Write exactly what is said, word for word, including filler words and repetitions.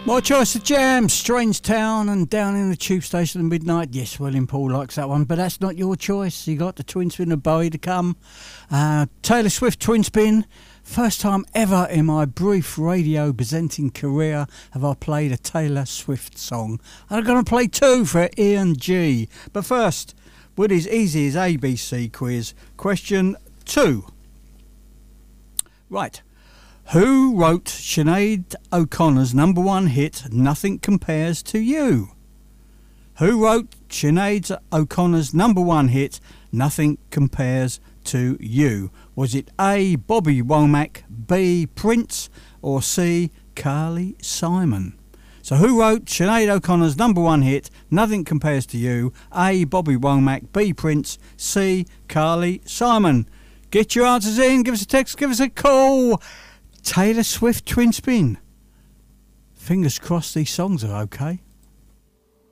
My choice of jams, Strange Town and Down in the Tube Station at Midnight. Yes, William Paul likes that one, but that's not your choice. You got the Twin Spin of Bowie to come. Uh, Taylor Swift Twin Spin. First time ever in my brief radio presenting career have I played a Taylor Swift song. And I'm going to play two for Ian G. But first, with his easy as A B C quiz, question two. Right. Who wrote Sinead O'Connor's number one hit, Nothing Compares to You? Who wrote Sinead O'Connor's number one hit, Nothing Compares to You? Was it A, Bobby Womack, B, Prince, or C, Carly Simon? So who wrote Sinead O'Connor's number one hit, Nothing Compares to You? A, Bobby Womack, B, Prince, C, Carly Simon. Get your answers in, give us a text, give us a call. Taylor Swift Twin Spin. Fingers crossed these songs are okay.